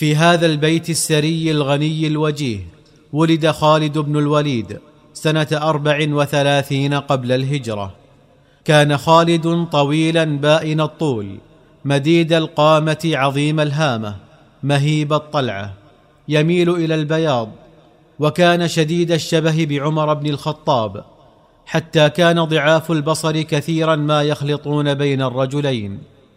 في هذا البيت السري الغني الوجيه ولد خالد بن الوليد سنة 34 قبل الهجرة. كان خالد طويلا بائن الطول، مديد القامة، عظيم الهامة، مهيب الطلعة، يميل إلى البياض، وكان شديد الشبه بعمر بن الخطاب، حتى كان ضعاف البصر كثيرا ما يخلطون بين الرجلين.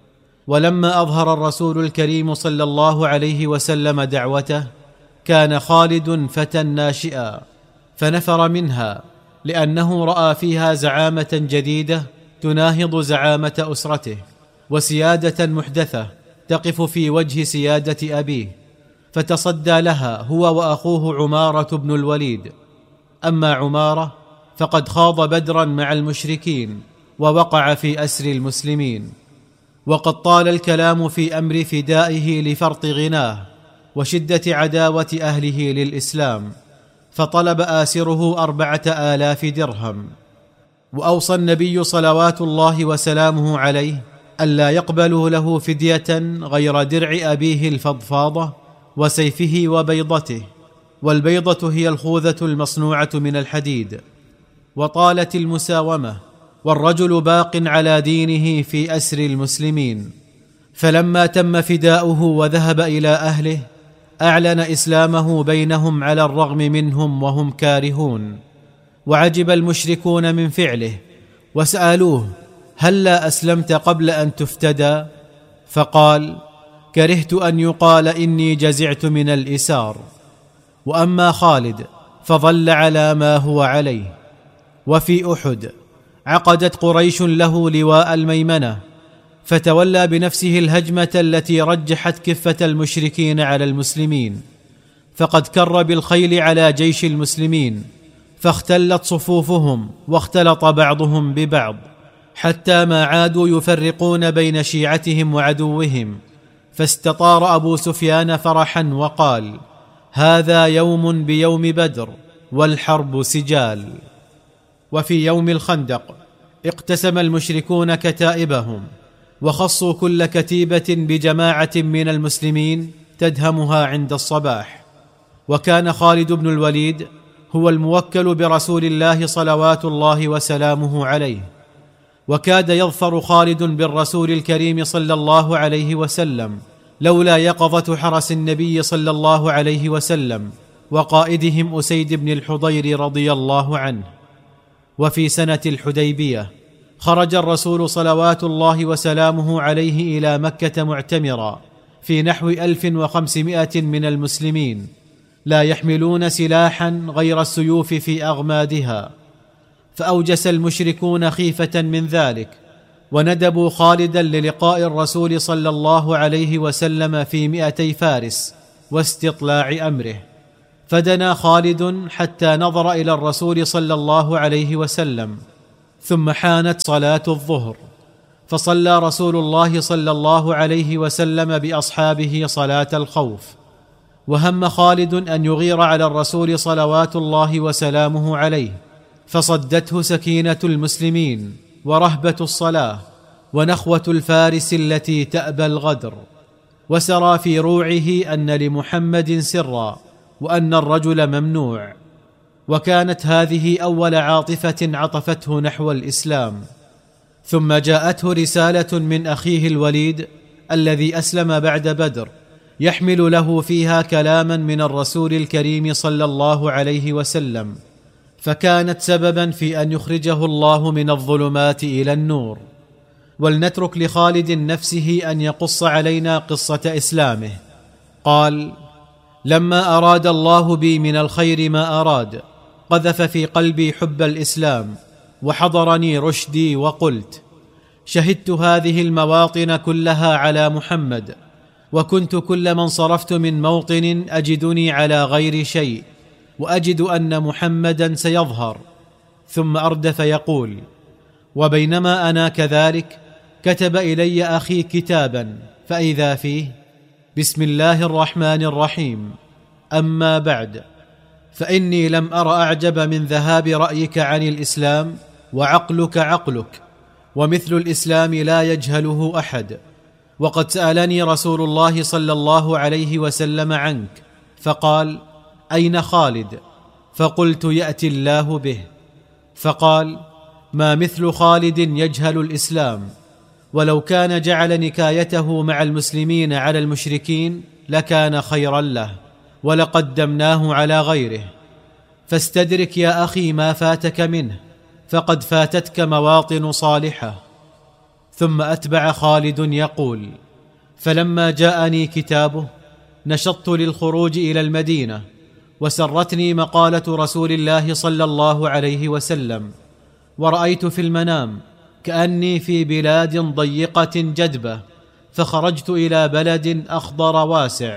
ولما أظهر الرسول الكريم صلى الله عليه وسلم دعوته، كان خالد فتى ناشئا، فنفر منها لأنه رأى فيها زعامة جديدة تناهض زعامة أسرته، وسيادة محدثة تقف في وجه سيادة أبيه، فتصدى لها هو وأخوه عمارة بن الوليد. أما عمارة فقد خاض بدرا مع المشركين ووقع في أسر المسلمين، وقد طال الكلام في أمر فدائه لفرط غناه وشدة عداوة أهله للإسلام، فطلب آسره 4000 درهم. وأوصى النبي صلوات الله وسلامه عليه ألا يقبلوا له فدية غير درع أبيه الفضفاضة وسيفه وبيضته، والبيضة هي الخوذة المصنوعة من الحديد. وطالت المساومة، والرجل باق على دينه في أسر المسلمين. فلما تم فداؤه وذهب إلى أهله، أعلن إسلامه بينهم على الرغم منهم وهم كارهون. وعجب المشركون من فعله، وسألوه: هلا أسلمت قبل أن تفتدى؟ فقال: كرهت أن يقال إني جزعت من الإسار. وأما خالد فظل على ما هو عليه. وفي أحد عقدت قريش له لواء الميمنة، فتولى بنفسه الهجمة التي رجحت كفة المشركين على المسلمين، فقد كر بالخيل على جيش المسلمين، فاختلت صفوفهم واختلط بعضهم ببعض، حتى ما عادوا يفرقون بين شيعتهم وعدوهم. فاستطار أبو سفيان فرحا وقال: هذا يوم بيوم بدر، والحرب سجال. وفي يوم الخندق اقتسم المشركون كتائبهم، وخصوا كل كتيبة بجماعة من المسلمين تدهمها عند الصباح. وكان خالد بن الوليد هو الموكل برسول الله صلوات الله وسلامه عليه، وكاد يظفر خالد بالرسول الكريم صلى الله عليه وسلم لولا يقظة حرس النبي صلى الله عليه وسلم وقائدهم أسيد بن الحضير رضي الله عنه. وفي سنة الحديبية خرج الرسول صلوات الله وسلامه عليه إلى مكة معتمرا في نحو 1500 من المسلمين، لا يحملون سلاحا غير السيوف في أغمادها. فأوجس المشركون خيفة من ذلك، وندبوا خالدا للقاء الرسول صلى الله عليه وسلم في 200 فارس واستطلاع أمره. فدنا خالد حتى نظر إلى الرسول صلى الله عليه وسلم، ثم حانت صلاة الظهر، فصلى رسول الله صلى الله عليه وسلم بأصحابه صلاة الخوف. وهم خالد أن يغير على الرسول صلوات الله وسلامه عليه، فصدته سكينة المسلمين ورهبة الصلاة ونخوة الفارس التي تأبى الغدر. وسرى في روعه أن لمحمد سرا، وأن الرجل ممنوع. وكانت هذه أول عاطفة عطفته نحو الإسلام. ثم جاءته رسالة من أخيه الوليد الذي أسلم بعد بدر، يحمل له فيها كلاما من الرسول الكريم صلى الله عليه وسلم، فكانت سببا في أن يخرجه الله من الظلمات إلى النور. ولنترك لخالد نفسه أن يقص علينا قصة إسلامه. قال: لما أراد الله بي من الخير ما أراد، قذف في قلبي حب الإسلام، وحضرني رشدي، وقلت: شهدت هذه المواطن كلها على محمد، وكنت كلما انصرفت من موطن أجدني على غير شيء، وأجد أن محمدا سيظهر. ثم أردف يقول: وبينما أنا كذلك كتب إلي أخي كتابا، فإذا فيه: بسم الله الرحمن الرحيم، أما بعد، فإني لم أر أعجب من ذهاب رأيك عن الإسلام، وعقلك عقلك، ومثل الإسلام لا يجهله أحد، وقد سألني رسول الله صلى الله عليه وسلم عنك، فقال: أين خالد؟ فقلت: يأتي الله به. فقال: ما مثل خالد يجهل الإسلام، ولو كان جعل نكايته مع المسلمين على المشركين لكان خيرا له، ولقدمناه على غيره. فاستدرك يا أخي ما فاتك منه، فقد فاتتك مواطن صالحة. ثم أتبع خالد يقول: فلما جاءني كتابه نشطت للخروج إلى المدينة، وسرتني مقالة رسول الله صلى الله عليه وسلم، ورأيت في المنام كأني في بلاد ضيقة جدبة، فخرجت إلى بلد أخضر واسع،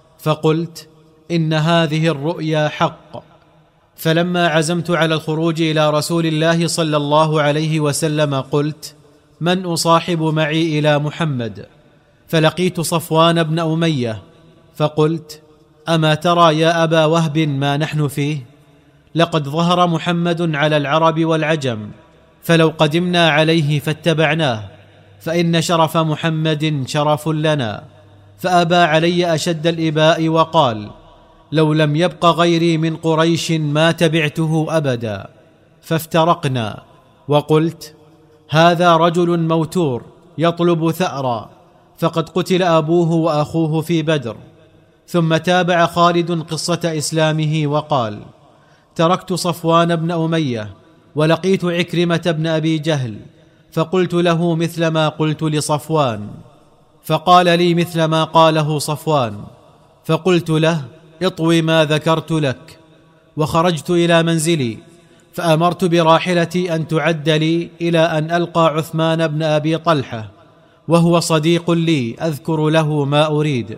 فقلت: إن هذه الرؤيا حق. فلما عزمت على الخروج إلى رسول الله صلى الله عليه وسلم قلت: من أصاحب معي إلى محمد؟ فلقيت صفوان بن أمية، فقلت: أما ترى يا أبا وهب ما نحن فيه؟ لقد ظهر محمد على العرب والعجم، فلو قدمنا عليه فاتبعناه، فإن شرف محمد شرف لنا. فأبى علي أشد الإباء وقال: لو لم يبق غيري من قريش ما تبعته أبدا. فافترقنا، وقلت: هذا رجل موتور يطلب ثأرا، فقد قتل أبوه وأخوه في بدر. ثم تابع خالد قصة إسلامه وقال: تركت صفوان بن أمية، ولقيت عكرمة بن أبي جهل، فقلت له مثل ما قلت لصفوان، فقال لي مثل ما قاله صفوان، فقلت له: اطوي ما ذكرت لك. وخرجت إلى منزلي، فأمرت براحلتي أن تعد لي إلى أن ألقى عثمان بن أبي طلحة، وهو صديق لي أذكر له ما أريد.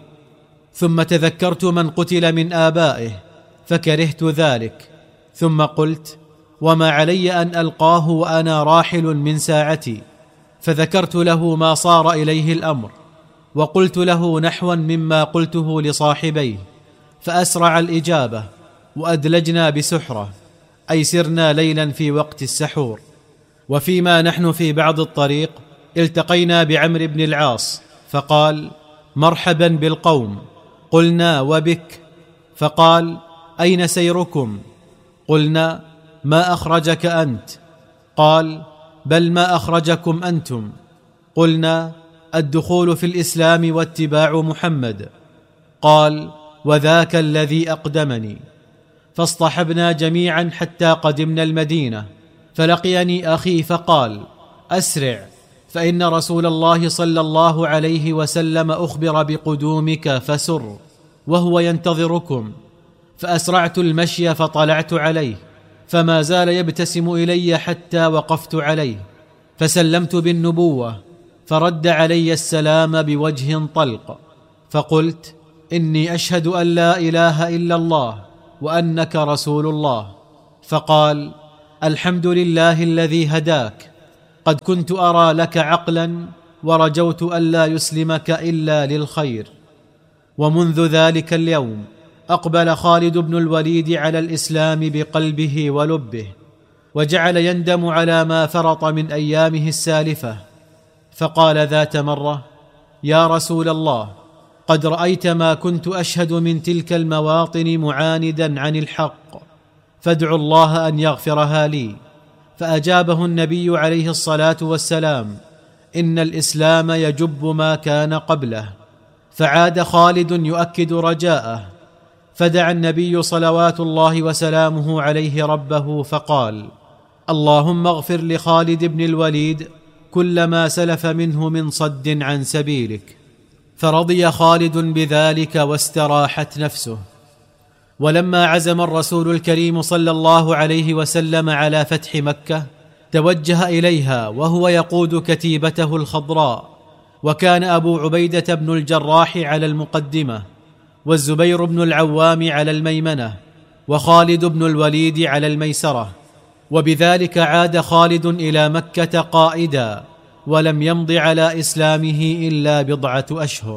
ثم تذكرت من قتل من آبائه فكرهت ذلك، ثم قلت: وما علي أن ألقاه وأنا راحل من ساعتي. فذكرت له ما صار إليه الأمر، وقلت له نحوا مما قلته لصاحبيه، فأسرع الإجابة، وأدلجنا بسحرة، أي سرنا ليلا في وقت السحور. وفيما نحن في بعض الطريق التقينا بعمرو بن العاص، فقال: مرحبا بالقوم. قلنا: وبك؟ فقال: أين سيركم؟ قلنا: ما أخرجك أنت؟ قال: بل ما أخرجكم أنتم. قلنا: الدخول في الإسلام واتباع محمد. قال: وذاك الذي أقدمني. فاصطحبنا جميعا حتى قدمنا المدينة، فلقيني أخي فقال: أسرع، فإن رسول الله صلى الله عليه وسلم أخبر بقدومك فسر، وهو ينتظركم. فأسرعت المشي فطلعت عليه، فما زال يبتسم إلي حتى وقفت عليه، فسلمت بالنبوة، فرد علي السلام بوجه طلق، فقلت: إني أشهد أن لا إله إلا الله وأنك رسول الله. فقال: الحمد لله الذي هداك، قد كنت أرى لك عقلا، ورجوت ألا يسلمك إلا للخير. ومنذ ذلك اليوم أقبل خالد بن الوليد على الإسلام بقلبه ولبه، وجعل يندم على ما فرط من أيامه السالفة، فقال ذات مرة: يا رسول الله، قد رأيت ما كنت أشهد من تلك المواطن معاندا عن الحق، فادعوا الله أن يغفرها لي. فأجابه النبي عليه الصلاة والسلام: إن الإسلام يجب ما كان قبله. فعاد خالد يؤكد رجاءه، فدعا النبي صلوات الله وسلامه عليه ربه، فقال: اللهم اغفر لخالد بن الوليد كل ما سلف منه من صد عن سبيلك. فرضي خالد بذلك واستراحت نفسه. ولما عزم الرسول الكريم صلى الله عليه وسلم على فتح مكة، توجه إليها وهو يقود كتيبته الخضراء، وكان أبو عبيدة بن الجراح على المقدمة، والزبير بن العوام على الميمنة، وخالد بن الوليد على الميسرة. وبذلك عاد خالد إلى مكة قائدا، ولم يمض على إسلامه إلا بضعة أشهر.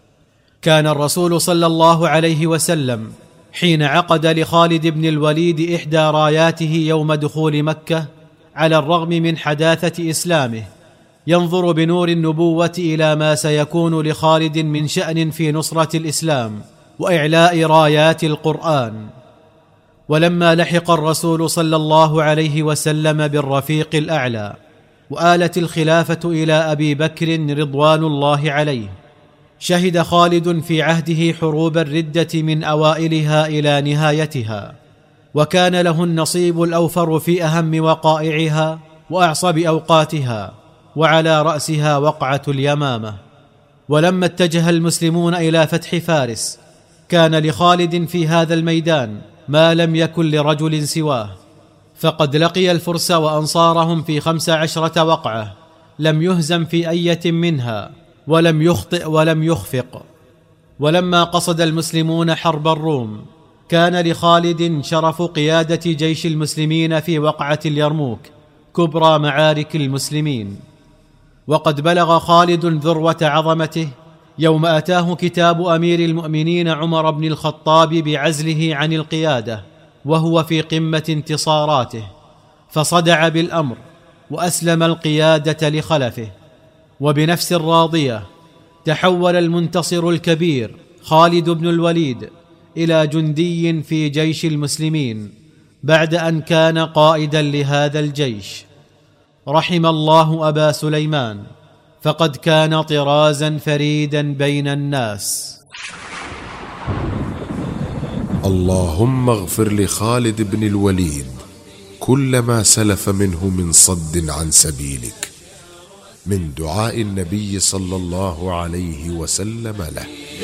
كان الرسول صلى الله عليه وسلم حين عقد لخالد بن الوليد إحدى راياته يوم دخول مكة، على الرغم من حداثة إسلامه، ينظر بنور النبوة إلى ما سيكون لخالد من شأن في نصرة الإسلام وإعلاء رايات القرآن. ولما لحق الرسول صلى الله عليه وسلم بالرفيق الأعلى وآلت الخلافة إلى أبي بكر رضوان الله عليه، شهد خالد في عهده حروب الردة من أوائلها إلى نهايتها، وكان له النصيب الأوفر في أهم وقائعها وأعصب أوقاتها، وعلى رأسها وقعة اليمامة. ولما اتجه المسلمون إلى فتح فارس كان لخالد في هذا الميدان ما لم يكن لرجل سواه، فقد لقي الفرس وأنصارهم في 15 وقعة لم يهزم في أية منها، ولم يخطئ ولم يخفق. ولما قصد المسلمون حرب الروم كان لخالد شرف قيادة جيش المسلمين في وقعة اليرموك، كبرى معارك المسلمين. وقد بلغ خالد ذروة عظمته يوم أتاه كتاب أمير المؤمنين عمر بن الخطاب بعزله عن القيادة وهو في قمة انتصاراته، فصدع بالأمر وأسلم القيادة لخلفه. وبنفس راضية تحول المنتصر الكبير خالد بن الوليد إلى جندي في جيش المسلمين بعد أن كان قائدا لهذا الجيش. رحم الله أبا سليمان، فقد كان طرازا فريدا بين الناس. اللهم اغفر لخالد بن الوليد كل ما سلف منه من صد عن سبيلك، من دعاء النبي صلى الله عليه وسلم له.